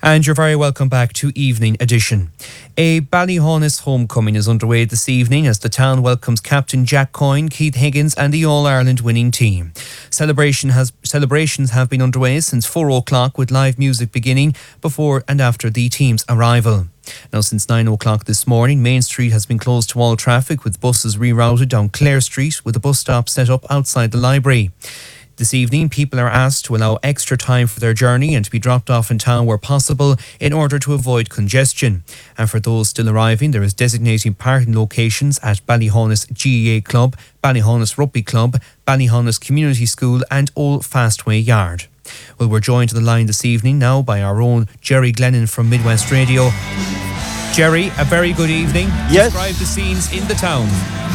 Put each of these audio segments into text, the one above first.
And you're very welcome back to Evening Edition. A Ballyhaunis homecoming is underway this evening as the town welcomes Captain Jack Coyne, Keith Higgins and the All-Ireland winning team. Celebrations have been underway since 4 o'clock with live music beginning before and after the team's arrival. Now, since 9 o'clock this morning, Main Street has been closed to all traffic with buses rerouted down Clare Street with a bus stop set up outside the library. This evening, people are asked to allow extra time for their journey and to be dropped off in town where possible in order to avoid congestion. And for those still arriving, there is designated parking locations at Ballyhaunis GAA Club, Ballyhaunis Rugby Club, Ballyhaunis Community School and Old Fastway Yard. Well, we're joined to the line this evening now by our own Jerry Glennon from Midwest Radio. Jerry, a very good evening. Yes. Describe the scenes in the town.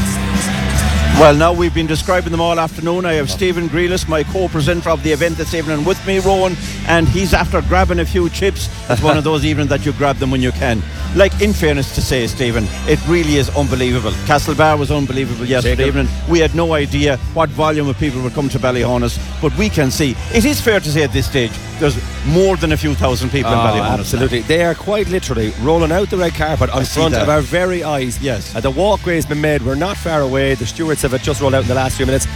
Well, now we've been describing them all afternoon. I have Stephen Grealis, my co-presenter of the event this evening, with me, Rowan, and he's after grabbing a few chips. That's one of those evenings that you grab them when you can. Like, in fairness to say, Stephen, it really is unbelievable. Castlebar was unbelievable yesterday evening. We had no idea what volume of people would come to Ballyhaunis, but we can see, it is fair to say at this stage, there's more than a few thousand people in Ballyhaunis. Absolutely. They are quite literally rolling out the red carpet on front of our very eyes. Yes. The walkway has been made. We're not far away. The stewards have just rolled out in the last few minutes.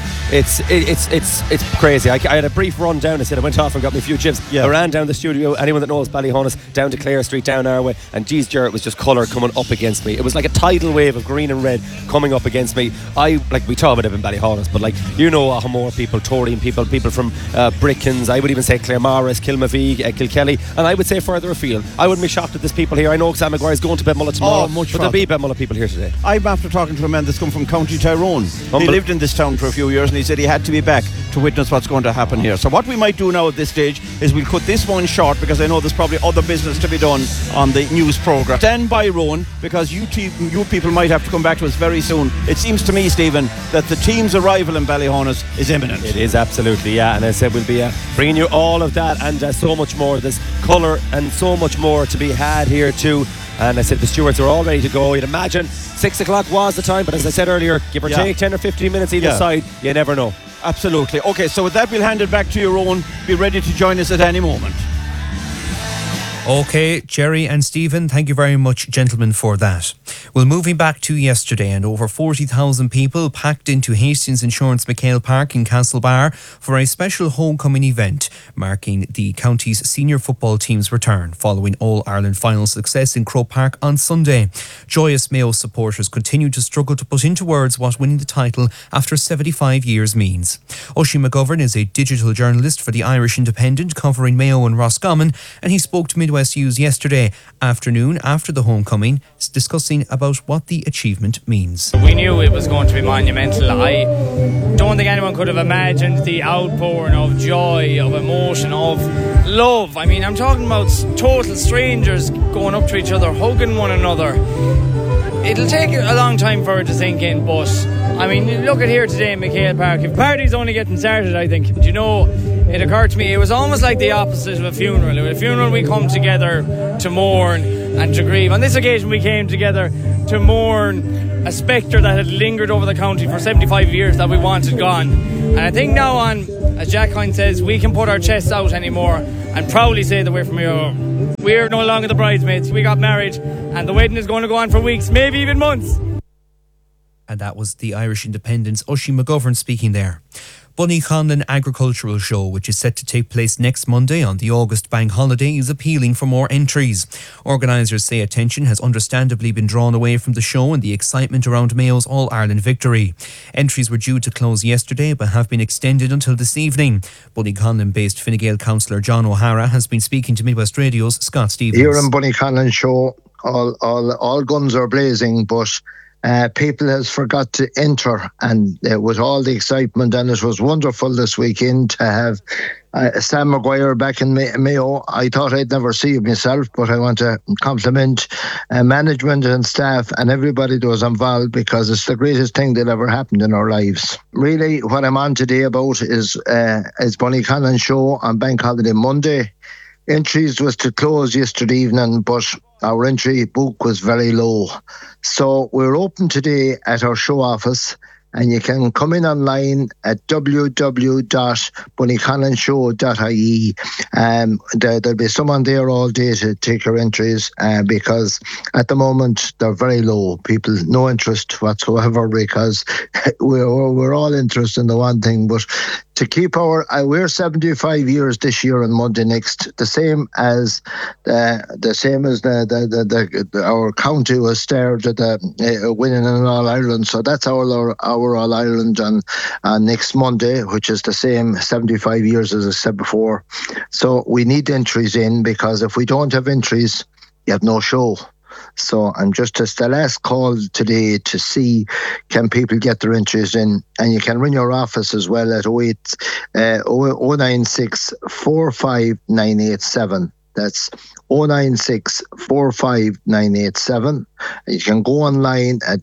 It's crazy. I had a brief run down. I said I went off and got me a few chips. I ran down the studio. Anyone that knows Ballyhaunis, down to Clare Street, down our way, and geez, Jarrett, was just colour coming up against me. It was like a tidal wave of green and red coming up against me. We talk about it in Ballyhaunis, but Ahmore people, Toreen people from Brickens. I would even say Claremorris, Kilmavig, Kilkelly, and I would say further afield. I wouldn't be shocked at this people here. I know Sam Maguire is going to Betmulla tomorrow, but there'll be Betmulla people here today. I'm after talking to a man that's come from County Tyrone. He lived in this town for a few years and he said he had to be back to witness what's going to happen here. So what we might do now at this stage is we'll cut this one short because I know there's probably other business to be done on the news programme. Stand by, Rowan, because you people might have to come back to us very soon. It seems to me, Stephen, that the team's arrival in Ballyhaunis is imminent. It is absolutely, yeah, and I said we'll be bringing you all of that and so much more. There's colour and so much more to be had here too. And I said the stewards are all ready to go. You'd imagine 6 o'clock was the time, but as I said earlier, give or take 10 or 15 minutes either side, you never know. Absolutely. Okay, so with that we'll hand it back to your own. Be ready to join us at any moment. OK, Jerry and Stephen, thank you very much, gentlemen, for that. Well, moving back to yesterday, and over 40,000 people packed into Hastings Insurance McHale Park in Castlebar for a special homecoming event marking the county's senior football team's return following All-Ireland final success in Croke Park on Sunday. Joyous Mayo supporters continue to struggle to put into words what winning the title after 75 years means. Oisin McGovern is a digital journalist for the Irish Independent covering Mayo and Roscommon, and he spoke to Midwest News yesterday afternoon after the homecoming, discussing about what the achievement means. We knew it was going to be monumental. I don't think anyone could have imagined the outpouring of joy, of emotion, of love. I mean, I'm talking about total strangers going up to each other, hugging one another. It'll take a long time for it to sink in, but I mean, look at here today in McHale Park. If party's only getting started, I think. Do you know, it occurred to me, it was almost like the opposite of a funeral. At a funeral we come together to mourn and to grieve. On this occasion we came together to mourn a spectre that had lingered over the county for 75 years that we wanted gone. And I think now on, as Jack Coyne says, we can put our chests out anymore and proudly say that we're from Mayo. We're no longer the bridesmaids. We got married and the wedding is going to go on for weeks, maybe even months. And that was the Irish Independent's Oisin McGovern speaking there. Bunnyconlon Agricultural Show, which is set to take place next Monday on the August bank holiday, is appealing for more entries. Organisers say attention has understandably been drawn away from the show and the excitement around Mayo's All-Ireland victory. Entries were due to close yesterday but have been extended until this evening. Bunnyconlon-based Fine Gael councillor John O'Hara has been speaking to Midwest Radio's Scott Stevens. Here in Bunnyconlon Show, all guns are blazing, but people has forgot to enter, and with all the excitement, and it was wonderful this weekend to have Sam Maguire back in Mayo. I thought I'd never see it myself, but I want to compliment management and staff and everybody that was involved, because it's the greatest thing that ever happened in our lives. Really, what I'm on today about is Bunnyconlon Show on Bank Holiday Monday. Entries was to close yesterday evening, but our entry book was very low. So we're open today at our show office and you can come in online at www.bunnyconnonshow.ie. There'll be someone there all day to take your entries, because at the moment they're very low. People, no interest whatsoever, because we're all interested in the one thing, but to keep we're 75 years this year on Monday next, the same as our county was started winning in All Ireland. So that's our All Ireland on next Monday, which is the same 75 years as I said before. So we need entries in, because if we don't have entries, you have no show. So I'm just the last call today to see can people get their entries in, and you can ring your office as well at 096 45987. That's 096 45987. You can go online at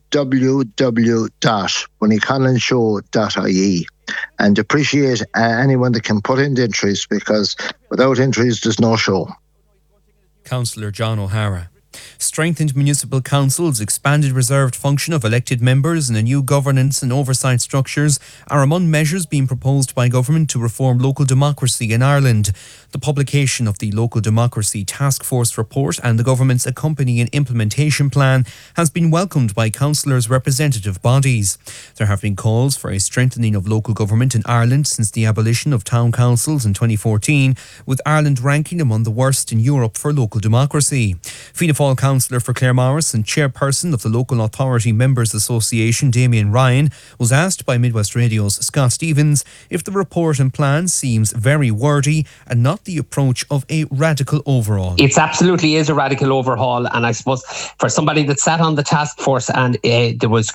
www.bunnyconnonshow.ie and appreciate anyone that can put in the entries, because without entries there's no show. Councillor John O'Hara. Strengthened municipal councils, expanded reserved function of elected members and a new governance and oversight structures are among measures being proposed by government to reform local democracy in Ireland. The publication of the Local Democracy Task Force report and the government's accompanying implementation plan has been welcomed by councillors' representative bodies. There have been calls for a strengthening of local government in Ireland since the abolition of town councils in 2014, with Ireland ranking among the worst in Europe for local democracy. Fianna Fáil councillor for Claremorris and chairperson of the Local Authority Members Association, Damien Ryan, was asked by Midwest Radio's Scott Stevens if the report and plan seems very wordy and not the approach of a radical overhaul. It absolutely is a radical overhaul, and I suppose for somebody that sat on the task force, and there was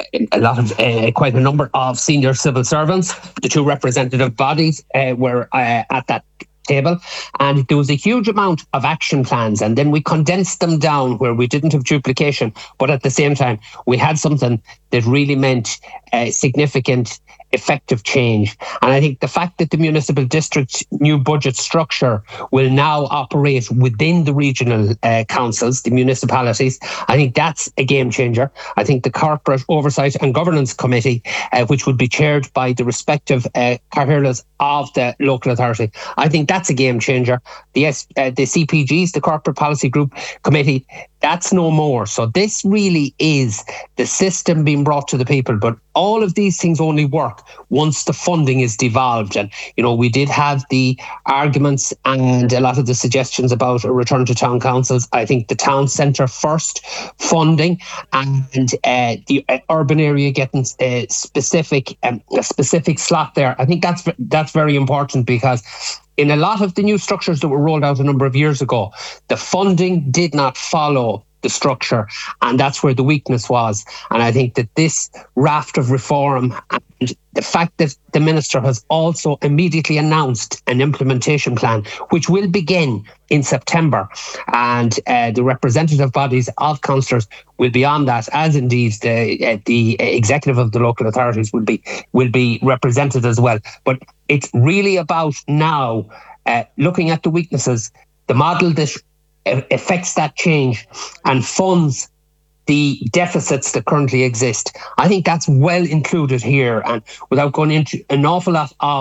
quite a number of senior civil servants, the two representative bodies were at that table, and there was a huge amount of action plans, and then we condensed them down where we didn't have duplication, but at the same time we had something that really meant significant effective change. And I think the fact that the municipal district's new budget structure will now operate within the regional councils, the municipalities, I think that's a game changer. I think the Corporate Oversight and Governance Committee, which would be chaired by the respective Cathaoirleas of the local authority, I think that's a game changer. The CPGs, the Corporate Policy Group Committee, that's no more. So this really is the system being brought to the people. But all of these things only work once the funding is devolved. And, we did have the arguments and a lot of the suggestions about a return to town councils. I think the town centre first funding and the urban area getting a specific slot there. I think that's very important, because in a lot of the new structures that were rolled out a number of years ago, the funding did not follow the structure, and that's where the weakness was. And I think that this raft of reform and the fact that the Minister has also immediately announced an implementation plan, which will begin in September, and the representative bodies of councillors will be on that, as indeed the executive of the local authorities will be represented as well. But it's really about now looking at the weaknesses, the model that affects that change and funds the deficits that currently exist. I think that's well included here, and without going into an awful lot of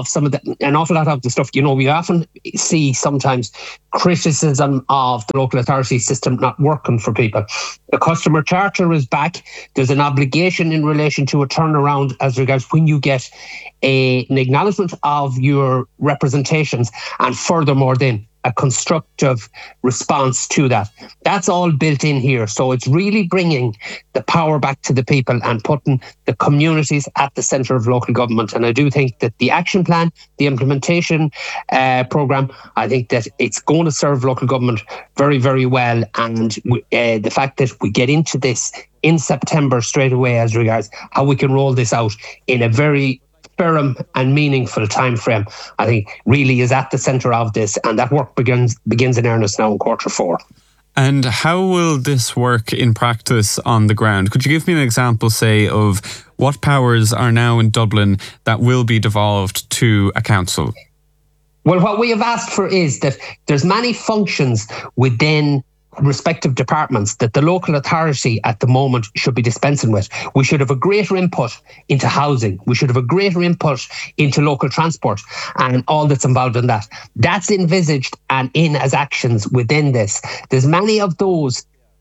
the stuff, we often see sometimes criticism of the local authority system not working for people. The customer charter is back. There's an obligation in relation to a turnaround as regards when you get an acknowledgement of your representations, and furthermore then a constructive response to that. That's all built in here. So it's really bringing the power back to the people and putting the communities at the centre of local government. And I do think that the action plan, the implementation programme, I think that it's going to serve local government very, very well. And the fact that we get into this in September straight away as regards how we can roll this out in a very firm and meaningful time frame, I think really is at the centre of this, and that work begins in earnest now in Q4. And how will this work in practice on the ground? Could you give me an example, say, of what powers are now in Dublin that will be devolved to a council? Well, what we have asked for is that there's many functions within respective departments that the local authority at the moment should be dispensing with. We should have a greater input into housing. We should have a greater input into local transport and all that's involved in that. That's envisaged and in as actions within this. There's many of those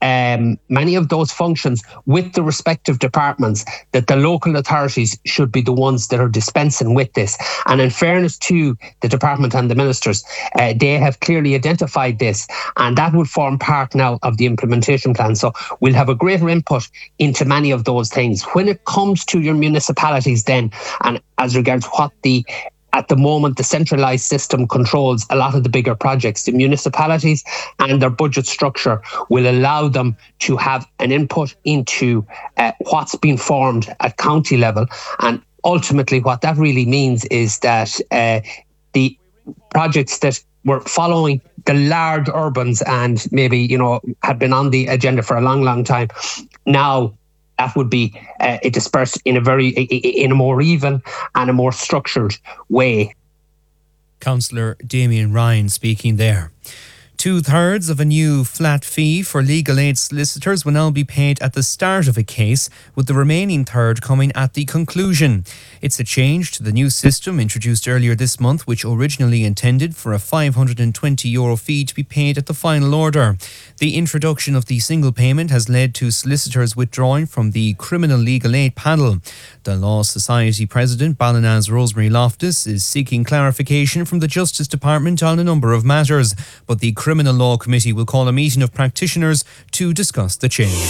functions with the respective departments that the local authorities should be the ones that are dispensing with this. And in fairness to the department and the ministers, they have clearly identified this, and that would form part now of the implementation plan. So we'll have a greater input into many of those things. When it comes to your municipalities then, and as regards what at the moment, the centralised system controls a lot of the bigger projects. The municipalities and their budget structure will allow them to have an input into what's been formed at county level. And ultimately, what that really means is that the projects that were following the large urbans and maybe, had been on the agenda for a long, long time, now that would be dispersed in a more even and a more structured way. Councillor Damien Ryan speaking there. 2/3 of a new flat fee for legal aid solicitors will now be paid at the start of a case, with the remaining third coming at the conclusion. It's a change to the new system introduced earlier this month, which originally intended for a €520 fee to be paid at the final order. The introduction of the single payment has led to solicitors withdrawing from the criminal legal aid panel. The Law Society President, Ballina's Rosemary Loftus, is seeking clarification from the Justice Department on a number of matters, but the Criminal Law Committee will call a meeting of practitioners to discuss the change.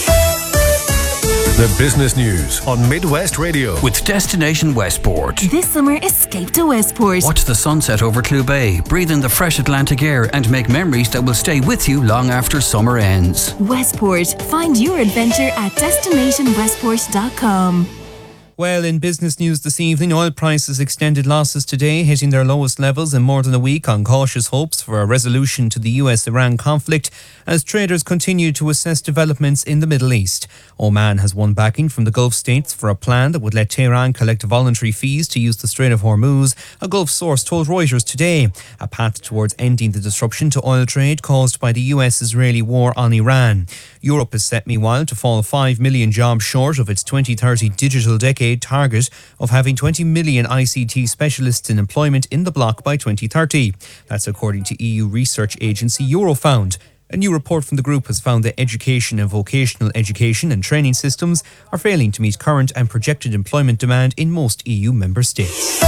The business news on Midwest Radio with Destination Westport. This summer, escape to Westport. Watch the sunset over Clew Bay, breathe in the fresh Atlantic air and make memories that will stay with you long after summer ends. Westport. Find your adventure at destinationwestport.com. Well, in business news this evening, oil prices extended losses today, hitting their lowest levels in more than a week on cautious hopes for a resolution to the US-Iran conflict as traders continue to assess developments in the Middle East. Oman has won backing from the Gulf states for a plan that would let Tehran collect voluntary fees to use the Strait of Hormuz, a Gulf source told Reuters today, a path towards ending the disruption to oil trade caused by the US-Israeli war on Iran. Europe is set, meanwhile, to fall 5 million jobs short of its 2030 digital decade target of having 20 million ICT specialists in employment in the bloc by 2030. That's according to EU research agency Eurofound. A new report from the group has found that education and vocational education and training systems are failing to meet current and projected employment demand in most EU member states.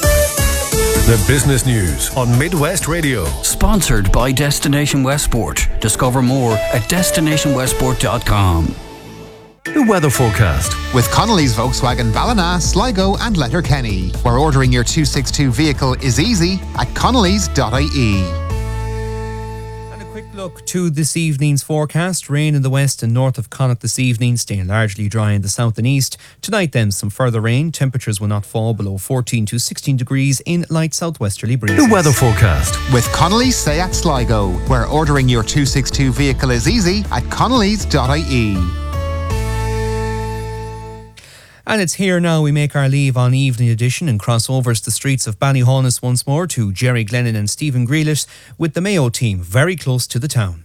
The business news on Midwest Radio. Sponsored by Destination Westport. Discover more at destinationwestport.com. The weather forecast with Connolly's Volkswagen Ballina, Sligo and Letterkenny, where ordering your 262 vehicle is easy at connolly's.ie. And a quick look to this evening's forecast. Rain in the west and north of Connacht this evening, staying largely dry in the south and east. Tonight then, some further rain. Temperatures will not fall below 14 to 16 degrees in light southwesterly breezes. The weather forecast with Connolly's Seat Sligo, where ordering your 262 vehicle is easy at connolly's.ie. And it's here now. We make our leave on Evening Edition and cross over to the streets of Ballyhaunis once more to Jerry Glennon and Stephen Grealish with the Mayo team very close to the town.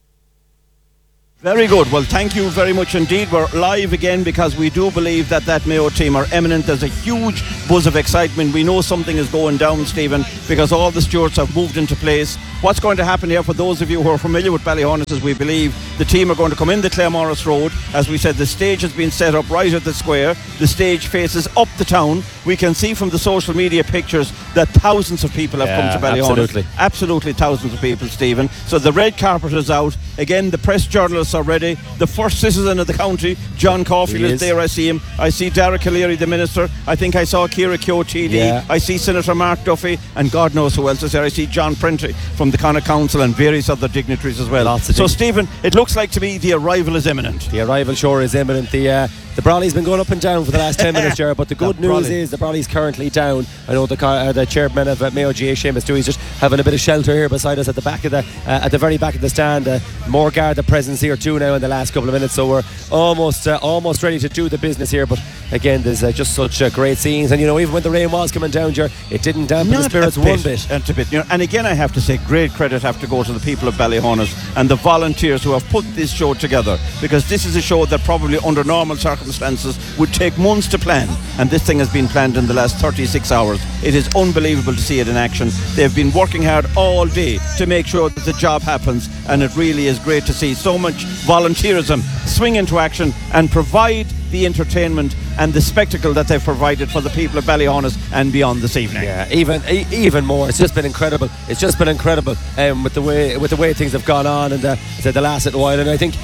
Very good. Well, thank you very much indeed. We're live again because we do believe that Mayo team are eminent. There's a huge buzz of excitement. We know something is going down, Stephen, because all the stewards have moved into place. What's going to happen here, for those of you who are familiar with Ballyhaunis, is we believe the team are going to come in the Claremorris Road. As we said, the stage has been set up right at the square. The stage faces up the town. We can see from the social media pictures that thousands of people have come to Ballyhaunis. Absolutely thousands of people, Stephen. So the red carpet is out. Again, the press journalists are ready. The first citizen of the county, John Caulfield, is there. I see him. I see Derek O'Leary, the minister. I think I saw Ciara Keogh-TD. I see Senator Mark Duffy, and God knows who else is there. I see John Prentry from the Connacht Council and various other dignitaries as well. So Stephen, it looks like to me the arrival is imminent. The arrival sure is imminent. The Brawley's been going up and down for the last 10 minutes, Jared, but the good news is the Brawley's currently down. I know the chairman of Mayo GA, Seamus Dewey's just having a bit of shelter here beside us at the back of at the very back of the stand. More Garda presence here too now in the last couple of minutes, so we're almost ready to do the business here. But again, there's just such great scenes. And even when the rain was coming down, it didn't dampen the spirits one bit. A bit. And again, I have to say, great credit have to go to the people of Ballyhonus and the volunteers who have put this show together, because this is a show that probably under normal circumstances would take months to plan, and this thing has been planned in the last 36 hours. It is unbelievable to see it in action. They've been working hard all day to make sure that the job happens, and it really is great to see so much volunteerism swing into action and provide the entertainment and the spectacle that they've provided for the people of Ballyhonus and beyond this evening. Yeah, even more. It's just been incredible. It's just been incredible with the way things have gone on in the last little while. And I think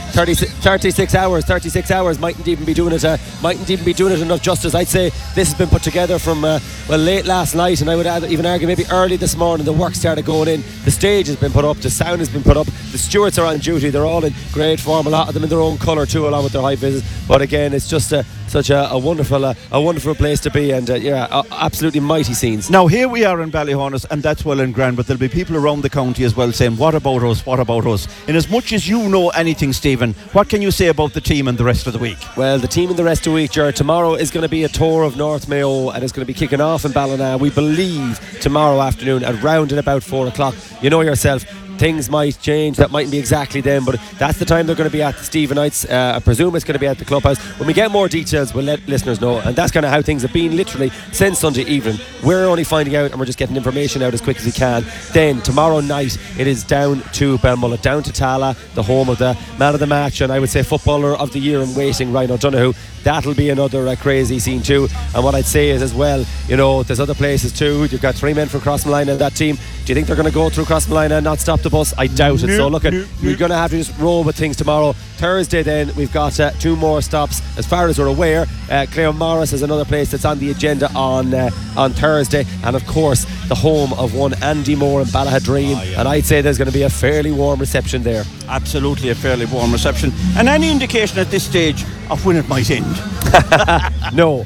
36 hours mightn't even be doing it enough justice. I'd say this has been put together from late last night, and I would even argue maybe early this morning. The work started going in. The stage has been put up. The sound has been put up. The stewards are on duty. They're all in great form. A lot of them in their own colour too, along with their high vis. But again, it's just such a wonderful place to be, and absolutely mighty scenes. Now here we are in Ballyhonus, and that's well and grand, but there'll be people around the county as well saying, what about us? In as much as you know anything, Stephen, what can you say about the team and the rest of the week? Well, the team and the rest of the week, Ger, tomorrow is going to be a tour of North Mayo, and it's going to be kicking off in Ballina, we believe, tomorrow afternoon at round and about 4 o'clock. You know yourself, things might change. That mightn't be exactly then, but that's the time they're going to be at the Stephenites. I presume it's going to be at the clubhouse. When we get more details, we'll let listeners know, and that's kind of how things have been literally since Sunday evening. We're only finding out, and we're just getting information out as quick as we can. Then tomorrow night it is down to Belmullet, down to Tala, the home of the man of the match, and I would say footballer of the year in waiting, Ryan O'Donoghue. That'll be another crazy scene too. And what I'd say is as well, there's other places too. You've got 3 men from Crossmolina in that team. Do you think they're going to go through Crossmolina and not stop the bus? I doubt it. So look, we're going to have to just roll with things tomorrow. Thursday then we've got 2 more stops as far as we're aware. Clare Morris is another place that's on the agenda on Thursday, and of course the home of one Andy Moore in Ballahadreen. And I'd say there's going to be a fairly warm reception there. Absolutely a fairly warm reception. And any indication at this stage of when it might end? No.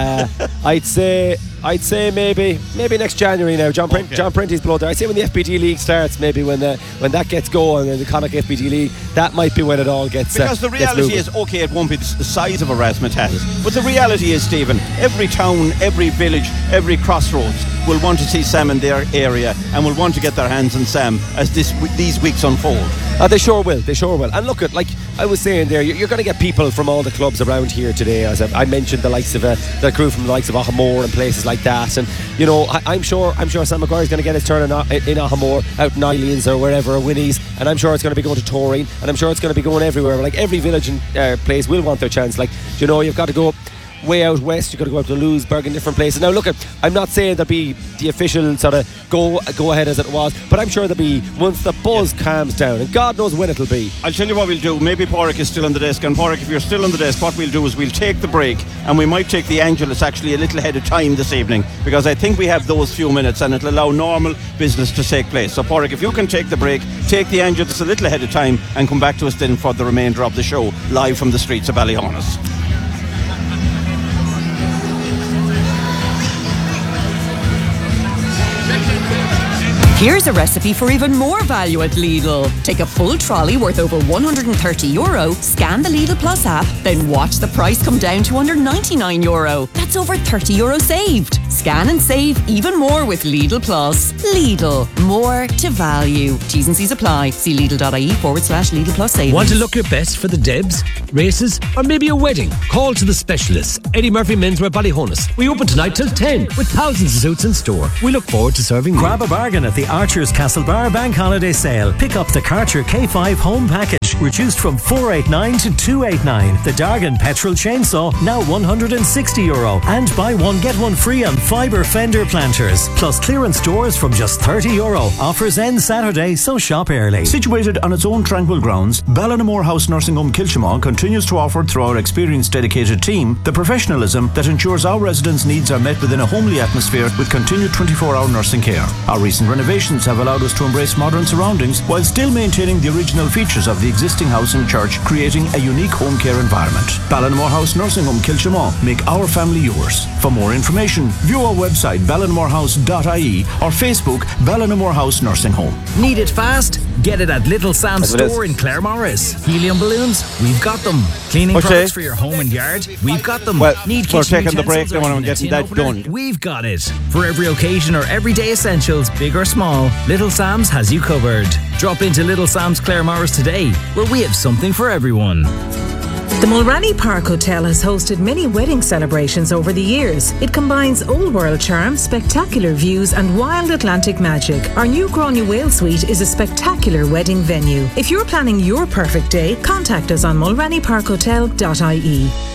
I'd say maybe next January now. John Prenty's below there. I'd say when the FBT League starts, maybe when that gets going, and the Connacht FBT League, that might be when it all gets because the reality is, okay, it won't be the size of a Razzmatazz, but the reality is, Stephen, every town, every village, every crossroads will want to see Sam in their area and will want to get their hands on Sam as these weeks unfold. They sure will. And look, like I was saying there, you're going to get people from all the clubs around here today. As I mentioned, the likes of the crew from the likes of Ahamore and places like that. And I'm sure Sam Maguire's going to get his turn in Ahamore, out in Eileans or wherever, or Winnie's, and I'm sure it's going to be going to Toreen, and I'm sure it's going to be going everywhere. Like every village and place will want their chance. Like you've got to go way out west, you've got to go up to Lewisburg and different places. Now look, I'm not saying there'll be the official sort of go ahead as it was, but I'm sure there'll be once the buzz calms down, and God knows when it'll be. I'll tell you what we'll do. Maybe Pádraig is still on the desk, and Pádraig, if you're still on the desk, what we'll do is we'll take the break, and we might take the Angelus actually a little ahead of time this evening, because I think we have those few minutes and it'll allow normal business to take place. So Pádraig, if you can take the break, take the Angelus a little ahead of time, and come back to us then for the remainder of the show, live from the streets of Ballyhonus. Here's a recipe for even more value at Lidl. Take a full trolley worth over €130, scan the Lidl Plus app, then watch the price come down to under €99. That's over €30 saved. Scan and save even more with Lidl Plus. Lidl, more to value. T's and C's apply. See Lidl.ie/Lidl Plus savings. Want to look your best for the Debs, races, or maybe a wedding? Call to the specialists. Eddie Murphy Menswear Ballyhonus. We open tonight till 10 with thousands of suits in store. We look forward to serving you. Grab a bargain at the Archer's Castlebar Bank Holiday Sale. Pick up the Karcher K5 home package, reduced from €489 to €289. The Dargan petrol chainsaw, now €160. And buy one get one free on fibre fender planters. Plus clearance doors from just €30. Offers end Saturday, so shop early. Situated on its own tranquil grounds, Ballinamore House Nursing Home Kilchimau continues to offer, through our experienced dedicated team, the professionalism that ensures our residents' needs are met within a homely atmosphere with continued 24-hour nursing care. Our recent renovations have allowed us to embrace modern surroundings while still maintaining the original features of the existing house and church, creating a unique home care environment. Ballinamore House Nursing Home Kilchimau. Make our family yours. For more information, view our website ballinamorehouse.ie or Facebook Ballinamore House Nursing Home. Need it fast? Get it at Little Sam's store in Claremorris. Helium balloons? We've got them. Cleaning products for your home and yard? We've got them. Well, Need we're kitchen taking the break utensils now or and I'm even a getting tin that opener? done. We've got it. For every occasion or everyday essentials, big or small, Little Sam's has you covered. Drop into Little Sam's Claremorris today, where we have something for everyone. The Mulranny Park Hotel has hosted many wedding celebrations over the years. It combines old world charm, spectacular views and wild Atlantic magic. Our new Grania Whale Suite is a spectacular wedding venue. If you're planning your perfect day, contact us on mulrannyparkhotel.ie.